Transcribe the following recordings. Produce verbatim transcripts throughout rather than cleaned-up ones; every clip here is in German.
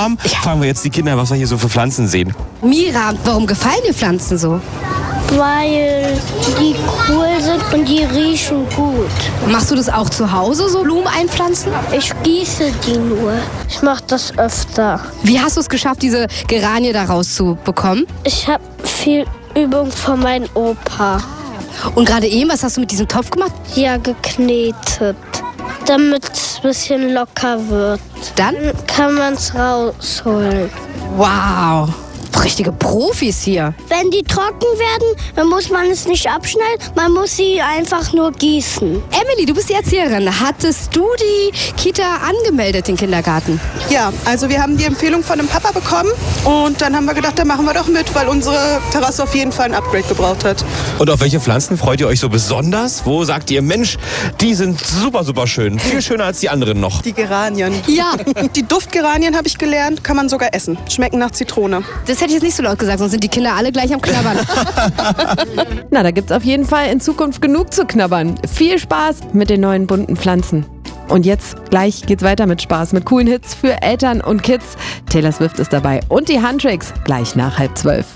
haben, ja. fragen wir jetzt die Kinder, was wir hier so für Pflanzen sehen. Mira, warum gefallen dir Pflanzen so? Weil die cool sind und die riechen gut. Machst du das auch zu Hause, so Blumen einpflanzen? Ich gieße die nur. Ich mache das öfter. Wie hast du es geschafft, diese Geranie da rauszubekommen? Ich habe viel Übung von meinem Opa. Und gerade eben, was hast du mit diesem Topf gemacht? Ja, geknetet, damit es ein bisschen locker wird. Dann kann man es rausholen. Wow. Richtige Profis hier. Wenn die trocken werden, dann muss man es nicht abschneiden, man muss sie einfach nur gießen. Emily, du bist die Erzieherin. Hattest du die Kita angemeldet, den Kindergarten? Ja, also wir haben die Empfehlung von dem Papa bekommen und dann haben wir gedacht, da machen wir doch mit, weil unsere Terrasse auf jeden Fall ein Upgrade gebraucht hat. Und auf welche Pflanzen freut ihr euch so besonders? Wo sagt ihr, Mensch, die sind super, super schön. Viel schöner als die anderen noch. Die Geranien. Ja. Die Duftgeranien habe ich gelernt, kann man sogar essen. Schmecken nach Zitrone. Das hätte ich jetzt nicht so laut gesagt, sonst sind die Kinder alle gleich am Knabbern. Na, da gibt's auf jeden Fall in Zukunft genug zu knabbern. Viel Spaß mit den neuen bunten Pflanzen. Und jetzt gleich geht's weiter mit Spaß, mit coolen Hits für Eltern und Kids. Taylor Swift ist dabei und die Handtricks gleich nach halb zwölf.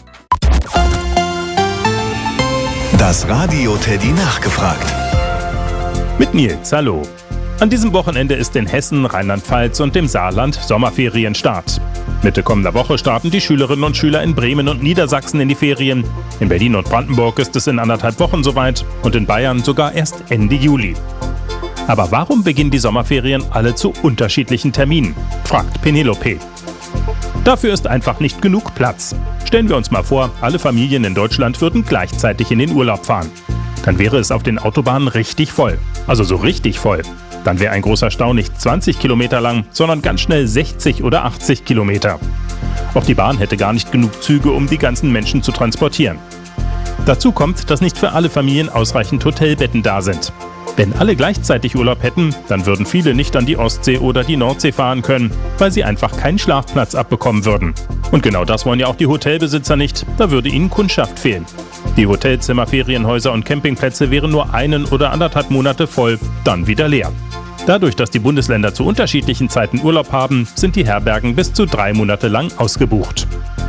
Das Radio Teddy nachgefragt. Mit Nils, hallo. An diesem Wochenende ist in Hessen, Rheinland-Pfalz und dem Saarland Sommerferienstart. Mitte kommender Woche starten die Schülerinnen und Schüler in Bremen und Niedersachsen in die Ferien. In Berlin und Brandenburg ist es in anderthalb Wochen soweit und in Bayern sogar erst Ende Juli. Aber warum beginnen die Sommerferien alle zu unterschiedlichen Terminen? Fragt Penelope. Dafür ist einfach nicht genug Platz. Stellen wir uns mal vor, alle Familien in Deutschland würden gleichzeitig in den Urlaub fahren. Dann wäre es auf den Autobahnen richtig voll. Also so richtig voll. Dann wäre ein großer Stau nicht zwanzig Kilometer lang, sondern ganz schnell sechzig oder achtzig Kilometer. Auch die Bahn hätte gar nicht genug Züge, um die ganzen Menschen zu transportieren. Dazu kommt, dass nicht für alle Familien ausreichend Hotelbetten da sind. Wenn alle gleichzeitig Urlaub hätten, dann würden viele nicht an die Ostsee oder die Nordsee fahren können, weil sie einfach keinen Schlafplatz abbekommen würden. Und genau das wollen ja auch die Hotelbesitzer nicht, da würde ihnen Kundschaft fehlen. Die Hotelzimmer, Ferienhäuser und Campingplätze wären nur einen oder anderthalb Monate voll, dann wieder leer. Dadurch, dass die Bundesländer zu unterschiedlichen Zeiten Urlaub haben, sind die Herbergen bis zu drei Monate lang ausgebucht.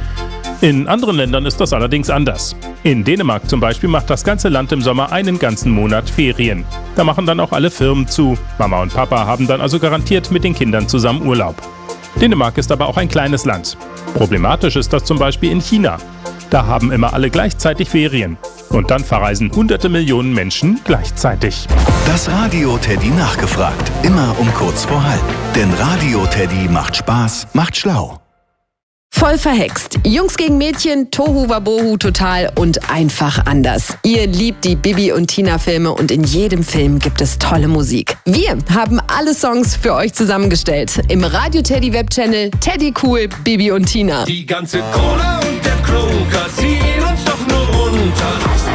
In anderen Ländern ist das allerdings anders. In Dänemark zum Beispiel macht das ganze Land im Sommer einen ganzen Monat Ferien. Da machen dann auch alle Firmen zu. Mama und Papa haben dann also garantiert mit den Kindern zusammen Urlaub. Dänemark ist aber auch ein kleines Land. Problematisch ist das zum Beispiel in China. Da haben immer alle gleichzeitig Ferien. Und dann verreisen hunderte Millionen Menschen gleichzeitig. Das Radio Teddy nachgefragt. Immer um kurz vor halb. Denn Radio Teddy macht Spaß, macht schlau. Voll verhext. Jungs gegen Mädchen, Tohu Wabohu total und einfach anders. Ihr liebt die Bibi und Tina Filme und in jedem Film gibt es tolle Musik. Wir haben alle Songs für euch zusammengestellt. Im Radio Teddy Webchannel Teddy Cool, Bibi und Tina. Die ganze Cola und der Klunker ziehen uns doch nur runter.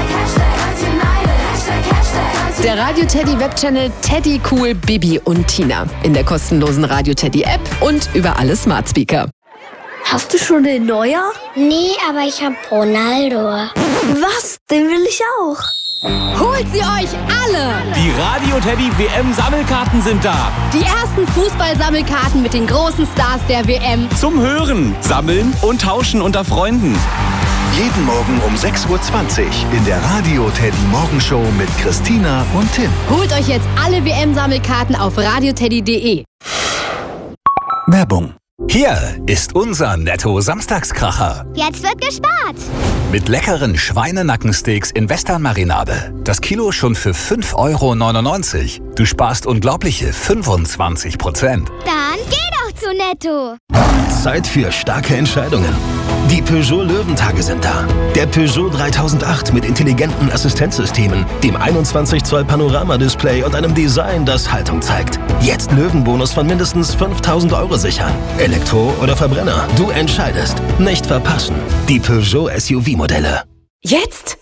Der Radio Teddy Webchannel Teddy Cool, Bibi und Tina. In der kostenlosen Radio Teddy App und über alle Smart Speaker. Hast du schon den Neuer? Nee, aber ich hab Ronaldo. Was? Den will ich auch. Holt sie euch alle! Die Radio Teddy W M-Sammelkarten sind da. Die ersten Fußballsammelkarten mit den großen Stars der W M. Zum Hören, Sammeln und Tauschen unter Freunden. Jeden Morgen um sechs Uhr zwanzig in der Radio Teddy Morgenshow mit Christina und Tim. Holt euch jetzt alle W M-Sammelkarten auf radioteddy punkt de. Werbung. Hier ist unser Netto-Samstagskracher. Jetzt wird gespart. Mit leckeren Schweinenackensteaks in Western-Marinade. Das Kilo schon für fünf Euro neunundneunzig. Du sparst unglaubliche fünfundzwanzig Prozent. Dann geh doch zu Netto. Zeit für starke Entscheidungen. Die Peugeot Löwentage sind da. Der Peugeot dreitausendacht mit intelligenten Assistenzsystemen, dem einundzwanzig Zoll Panorama-Display und einem Design, das Haltung zeigt. Jetzt Löwenbonus von mindestens fünftausend Euro sichern. Elektro oder Verbrenner, du entscheidest. Nicht verpassen. Die Peugeot S U V-Modelle. Jetzt?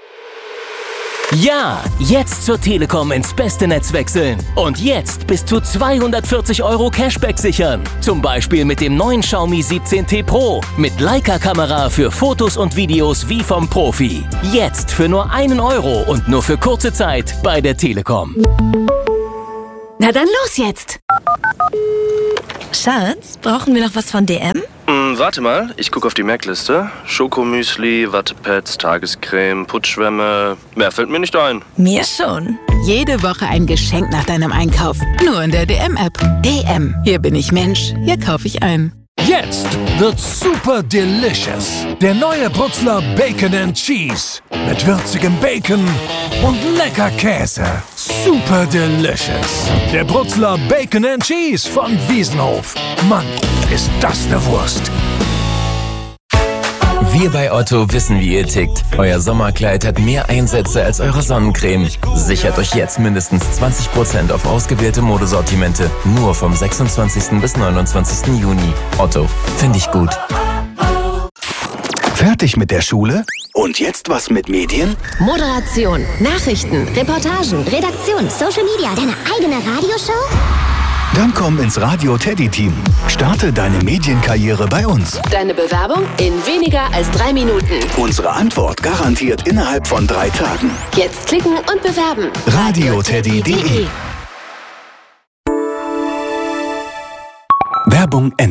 Ja, jetzt zur Telekom ins beste Netz wechseln. Und jetzt bis zu zweihundertvierzig Euro Cashback sichern. Zum Beispiel mit dem neuen Xiaomi siebzehn T Pro. Mit Leica-Kamera für Fotos und Videos wie vom Profi. Jetzt für nur einen Euro und nur für kurze Zeit bei der Telekom. Na dann los jetzt! Schatz, brauchen wir noch was von D M? Hm, warte mal, ich gucke auf die Merkliste. Schokomüsli, Wattepads, Tagescreme, Putzschwämme. Mehr fällt mir nicht ein. Mir schon. Jede Woche ein Geschenk nach deinem Einkauf. Nur in der D M-App. D M. Hier bin ich Mensch. Hier kaufe ich ein. Jetzt wird super delicious. Der neue Brutzler Bacon and Cheese. Mit würzigem Bacon und lecker Käse. Super delicious. Der Brutzler Bacon and Cheese von Wiesenhof. Mann, ist das eine Wurst. Wir bei Otto wissen, wie ihr tickt. Euer Sommerkleid hat mehr Einsätze als eure Sonnencreme. Sichert euch jetzt mindestens zwanzig Prozent auf ausgewählte Modesortimente. Nur vom sechsundzwanzigsten bis neunundzwanzigsten Juni. Otto, finde ich gut. Fertig mit der Schule? Und jetzt was mit Medien? Moderation, Nachrichten, Reportagen, Redaktion, Social Media, deine eigene Radioshow? Dann komm ins Radio Teddy Team. Starte deine Medienkarriere bei uns. Deine Bewerbung in weniger als drei Minuten. Unsere Antwort garantiert innerhalb von drei Tagen. Jetzt klicken und bewerben. radio teddy punkt de Werbung Ende.